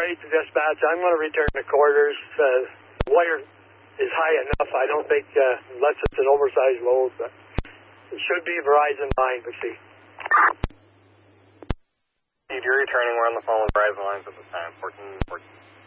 Right, dispatch. I'm going to return to quarters. The wire is high enough. I don't think, unless it's an oversized load, but it should be a Verizon line, but see. Steve, you're returning. We're on the phone with Verizon lines at this time. 14.